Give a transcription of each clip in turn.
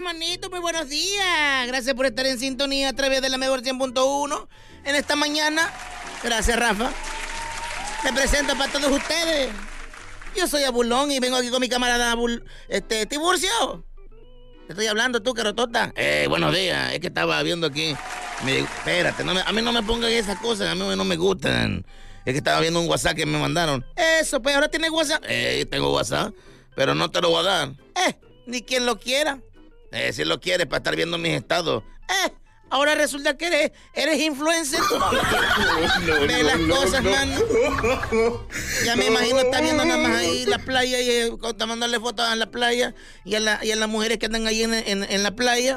manito, muy buenos días. Gracias por estar en sintonía a través de la mejor 100.1 en esta mañana. Gracias, Rafa. Me presento para todos ustedes. Yo soy Abulón y vengo aquí con mi camarada Tiburcio. Te estoy hablando tú, carotota. Buenos días. Es que estaba viendo aquí. Espérate, a mí no me pongan esas cosas, a mí no me gustan. Es que estaba viendo un WhatsApp que me mandaron. Eso, pues, ¿ahora tienes WhatsApp? Tengo WhatsApp, pero no te lo voy a dar. Ni quien lo quiera. Si lo quieres para estar viendo mis estados. Ahora resulta que eres influencer. Ve las cosas, mano. Ya me imagino estar viendo nada más ahí la playa y mandarle fotos a la playa y a las mujeres que andan ahí en la playa.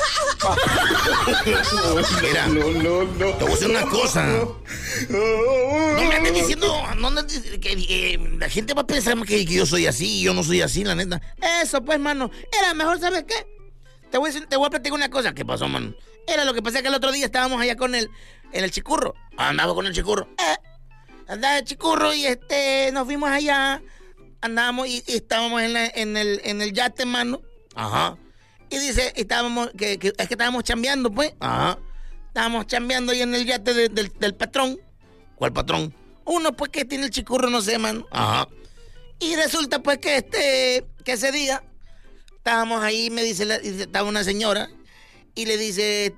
Mira, te voy a decir una cosa. No me andes diciendo que la gente va a pensar que yo soy así y yo no soy así, la neta. Eso, pues, mano. Era mejor, ¿sabes qué? Te voy a platicar una cosa. ¿Qué pasó, mano? Era lo que pasa que el otro día estábamos allá con el chicurro. Andaba con el chicurro. Andaba el chicurro y nos fuimos allá. Andábamos y estábamos en el yate, mano. Ajá. Y dice, estábamos chambeando, pues. Ajá. Estábamos chambeando ahí en el yate del patrón. ¿Cuál patrón? Uno, pues, que tiene el chicurro, no sé, mano. Ajá. Y resulta, pues, que ese día estábamos ahí, me dice, estaba una señora. Y le dice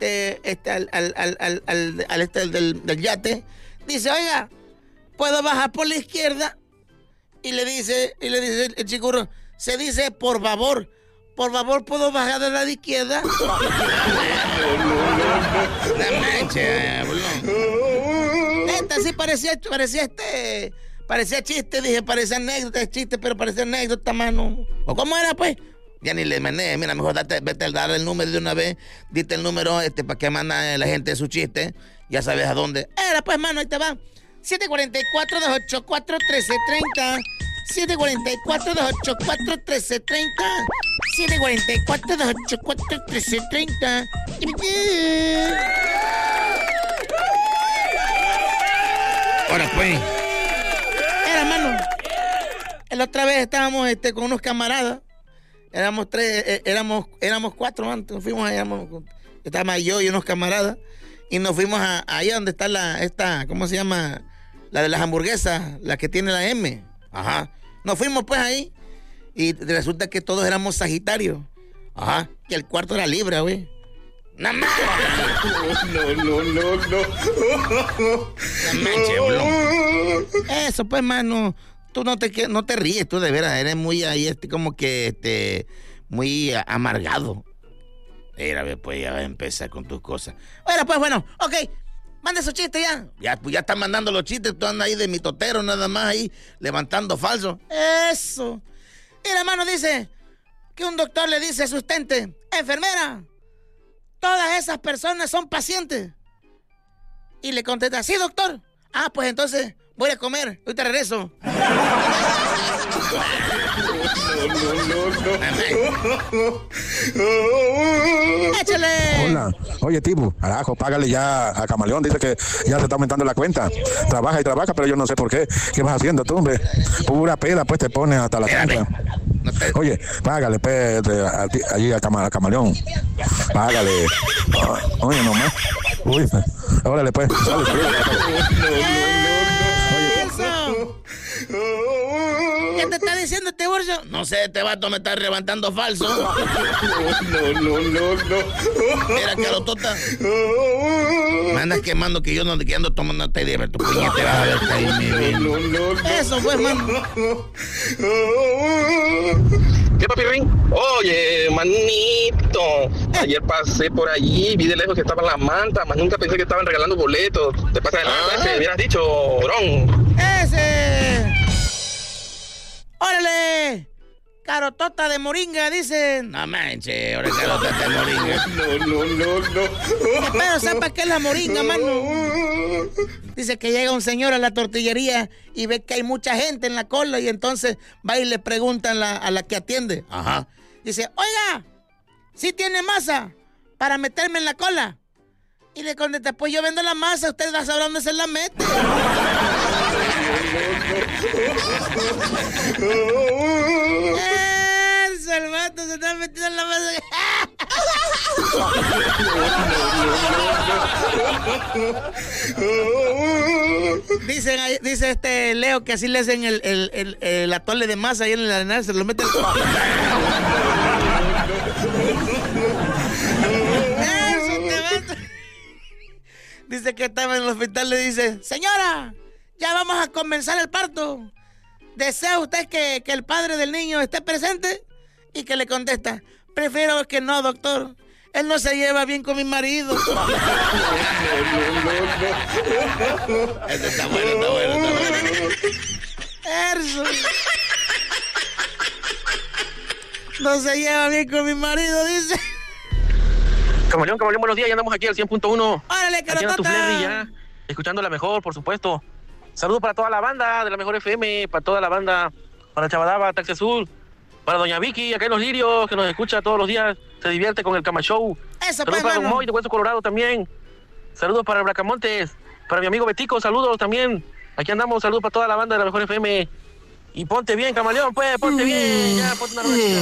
al del yate, dice, oiga, ¿puedo bajar por la izquierda? Y le dice el chicurro, se dice, por favor, ¿puedo bajar de la izquierda? Esta sí parecía chiste, dije, parecía anécdota, chiste, pero parecía anécdota, mano. ¿O cómo era, pues? Ya ni le mandé, mira, mejor vete a dar el número de una vez, dite el número para que manda la gente su chiste, ya sabes a dónde. Era pues, mano, ahí te va. 744-284-1330, 744-284-1330, 744-284-1330. Ahora pues, era, mano, la otra vez estábamos con unos camaradas. Éramos cuatro antes, nos fuimos allá, estábamos yo y unos camaradas, y nos fuimos allá donde está ¿cómo se llama? La de las hamburguesas, la que tiene la M. Ajá. Nos fuimos pues ahí, y resulta que todos éramos sagitarios. Ajá. Y el cuarto era Libra, güey. ¡No! Eso pues, mano. Tú no te ríes, tú de veras, eres muy ahí, como que, muy amargado. Mira, pues ya vas a empezar con tus cosas. Bueno, ok, manda esos chistes ya. Pues ya están mandando los chistes, tú andas ahí de mitotero, nada más ahí, levantando falso. Eso. Y la mano dice que un doctor le dice a su asistente, enfermera, todas esas personas son pacientes. Y le contesta, sí, doctor. Pues entonces voy a comer, ahorita regreso. ¡Échale! Hola. Oye, tipo, carajo, págale ya a Camaleón. Dice que ya se está aumentando la cuenta. Trabaja y trabaja, pero yo no sé por qué. ¿Qué vas haciendo tú, hombre? Pura pela, pues te pones hasta la cancha. Oye, págale, pues, allí a Camaleón. Págale. Oye, nomás. Uy, órale, pues. ¿Qué te está diciendo este bolso? No sé, este vato me está levantando falso. No. Mira, carotota. Me andas quemando que yo no te ando tomando esta idea, pero tu puñete te vas a ver caer mi vida. Eso pues, mano. ¿Qué, papi Ring? Oye, manito, ayer pasé por allí, vi de lejos que estaban las mantas, más nunca pensé que estaban regalando boletos. Te pasa de nada, ese, hubieras dicho, Orón. ¡Ese! ¡Órale! Carotota de moringa, dicen. No manches, ahora carotota de moringa. No. Pero sepa qué es la moringa, mano. Dice que llega un señor a la tortillería y ve que hay mucha gente en la cola y entonces va y le pregunta a la que atiende. Ajá. Dice, oiga, ¿sí tiene masa para meterme en la cola? Y le contesta, pues yo vendo la masa, usted va a saber dónde se la mete. El vato se está metiendo en la masa. Dice Leo que así le hacen el atole de masa ahí en el arenal, se lo mete el... Dice que estaba en el hospital, le dice: señora, ya vamos a comenzar el parto. ¿Desea usted que el padre del niño esté presente? Y que le contesta: prefiero que no, doctor. Él no se lleva bien con mi marido. Este está bueno. Eso. No se lleva bien con mi marido, dice. Camaleón, buenos días, ya andamos aquí al 100.1. ¡Órale, Aquí anda tu Flerry ya, escuchando la mejor, por supuesto. Saludos para toda la banda de la mejor FM, para toda la banda, para Chabadaba, Taxi Azul, para Doña Vicky, acá en Los Lirios, que nos escucha todos los días, se divierte con el Cama Show. Eso, saludos para Don Moy de Hueso Colorado también. Saludos para el Bracamontes, para mi amigo Betico, saludos también. Aquí andamos, saludos para toda la banda de la mejor FM. Y ponte bien, Camaleón, pues, ponte bien, ya, ponte una rodilla.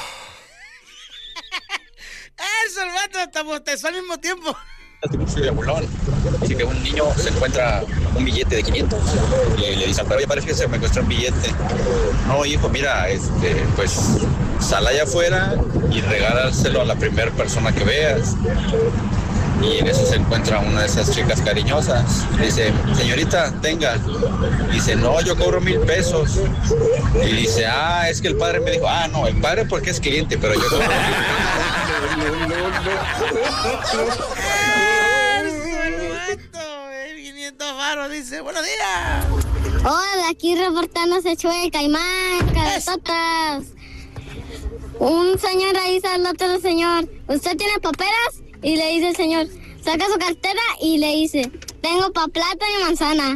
Eso, el vato hasta bostezó al mismo tiempo. De Abulón. Dice que un niño se encuentra un billete de 500 y le dice: pero oye, parece que se me encuentra un billete. No, hijo, mira, pues sal allá afuera y regálaselo a la primera persona que veas. Y en eso se encuentra una de esas chicas cariñosas. Le dice: señorita, tenga. Dice: no, yo cobro 1,000 pesos. Y dice: es que el padre me dijo. No, el padre porque es cliente, pero yo cobro 1,000 pesos. Dice: buenos días. Hola, aquí reportándose Chuy, Caimán, Cabezotas. Un señor ahí dice al otro señor: ¿usted tiene paperas? Y le dice el señor: saca su cartera y le dice: tengo pa' plátano y manzana.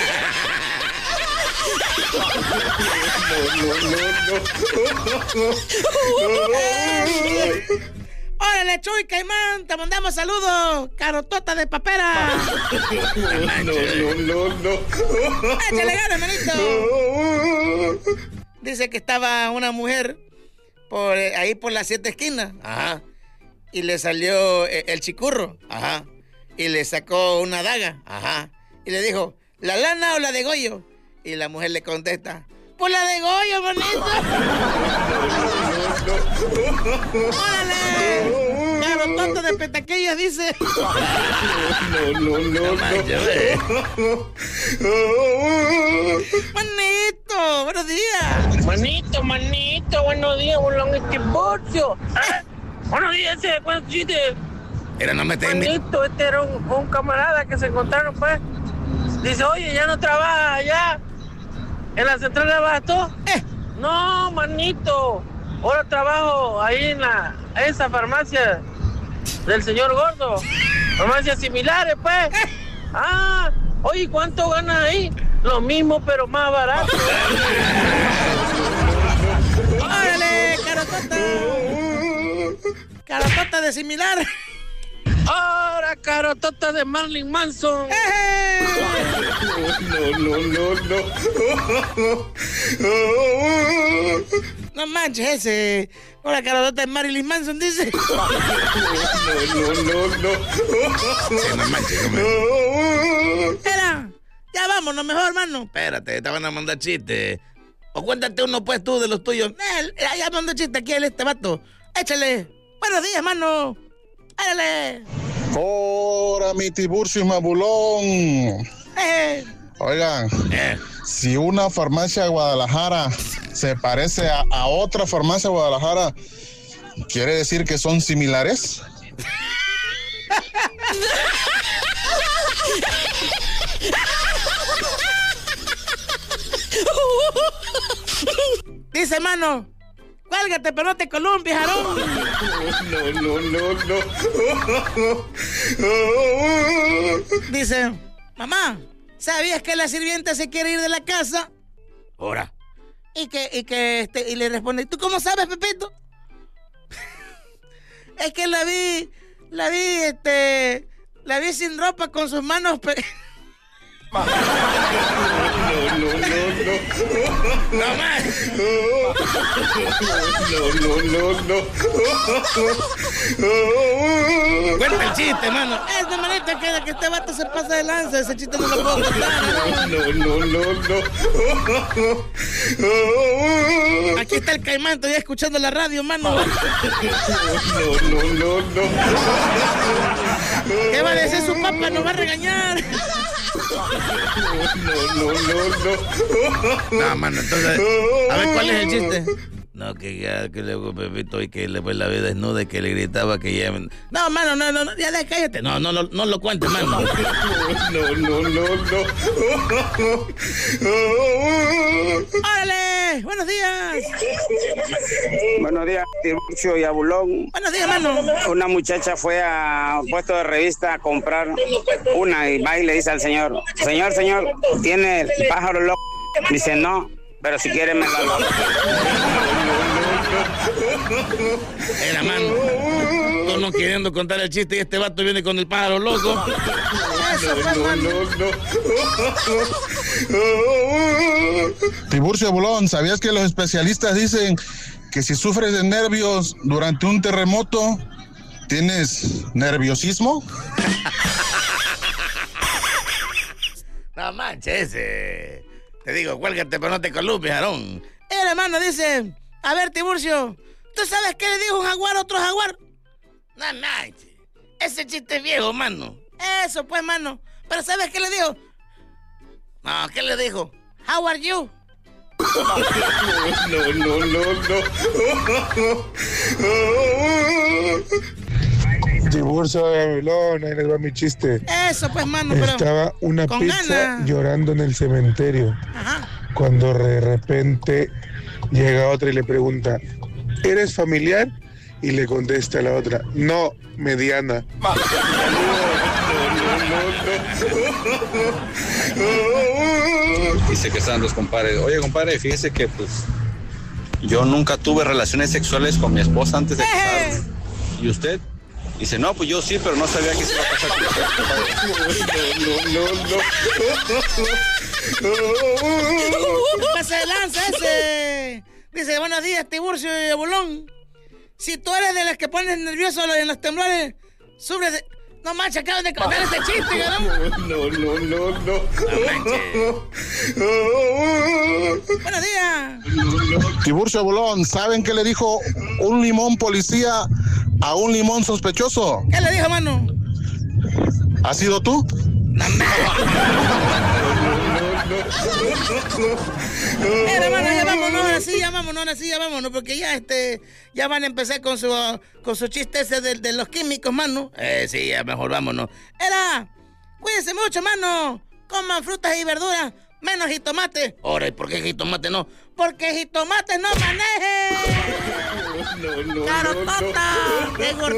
¡Órale, Chuy, Caimán! ¡Te mandamos saludos! ¡Carotota de papera! ¡Échale ganas, manito! Dice que estaba una mujer ahí por las 7 esquinas. Ajá. Y le salió el chicurro. Ajá. Y le sacó una daga. Ajá. Y le dijo: ¿la lana o la de Goyo? Y la mujer le contesta: pues la de Goyo, manito. ¡Órale! Carotota de petaquillas, dice. No manito, buenos días. Manito, buenos días, bolón, este bocio. Buenos días, ese buen chiste. Manito, este era un camarada que se encontraron, pues. Dice: oye, ya no trabaja allá en la central de abasto. No, manito, ahora trabajo ahí en esa farmacia del señor Gordo. Farmacias similares, pues. Oye, ¿cuánto ganas ahí? Lo mismo, pero más barato. ¡Órale, carotota! Carotota de similar. Ahora, carotota de Marilyn Manson. No manches, ese. Ahora, carotota de Marilyn Manson, dice. No manches, Espera, ya vámonos mejor, hermano. Espérate, te van a mandar chistes. O cuéntate uno, pues, tú, de los tuyos. Ya mando chiste aquí, este vato. Échale. Buenos días, hermano. ¡Árale! ¡Hora, mi Tiburcio Mabulón! Oigan, si una farmacia de Guadalajara se parece a otra farmacia de Guadalajara, ¿quiere decir que son similares? Dice, hermano: cuélgate, pero no te columpies, Jarón. Dice: mamá, ¿sabías que la sirvienta se quiere ir de la casa? Ahora. Y le responde: ¿tú cómo sabes, Pepito? Es que la vi sin ropa con sus manos No más. Cuenta el chiste, mano. Es de manera que este vato se pasa de lanza. Ese chiste no lo puedo contar. Aquí está el Caimán, todavía escuchando la radio, mano. ¿Qué va a decir su papá? Nos va a regañar. No, mano, entonces, a ver, ¿cuál es el chiste? No, que luego Pepito y que le fue la vida desnuda y que le gritaba que ya... No, mano, no, ya cállate. No lo cuentes, mano. ¡Órale! ¡Buenos días! Buenos días, Tiburcio y Abulón. Buenos días, mano. Una muchacha fue a un puesto de revista a comprar una y va y le dice al señor, señor, ¿tiene el pájaro loco? Dice, no, pero si quiere me la loco. Era, mano. Tú no queriendo contar el chiste y este vato viene con el pájaro loco. Eso fue, mano. Tiburcio Bolón, ¿sabías que los especialistas dicen que si sufres de nervios durante un terremoto, tienes nerviosismo? No manches, te digo, cuélgate, pero no te columpies, Aarón. El hermano dice, a ver, Tiburcio, ¿tú sabes qué le dijo un jaguar a otro jaguar? No manches, ese chiste es viejo, mano. Eso, pues, mano. ¿Pero sabes qué le dijo? No, ¿qué le dijo? How are you? Tiburcio de Babilón, ahí les va mi chiste. Eso, pues, mano, pero... Estaba una con pizza ganas. llorando en el cementerio. Ajá. Cuando de repente llega otra y le pregunta, ¿eres familiar? Y le contesta la otra, no, mediana. Dice que están los compadres. Oye, compadre, fíjese que pues yo nunca tuve relaciones sexuales con mi esposa antes de casarme. ¿Y usted? Dice, no, pues yo sí, pero no sabía que se iba a casar con usted, ¿Qué pasa de lanza ese? Dice, buenos días, Tiburcio y Bolón. Si tú eres de las que pones nervioso en los temblores, sufres de... No manches, acaban de contar ese chiste, cabrón. No Buenos días. Tiburcio Bolón, ¿saben qué le dijo un limón policía a un limón sospechoso? ¿Qué le dijo, mano? ¿Has sido tú? Hermano, ya vámonos, porque ya van a empezar con su chiste ese de los químicos, mano. Sí, ya mejor vámonos. Cuídense mucho, mano. Coman frutas y verduras, menos jitomate. Ahora, ¿y por qué jitomate no? Porque jitomate no maneje. ¡Carotota! ¡Qué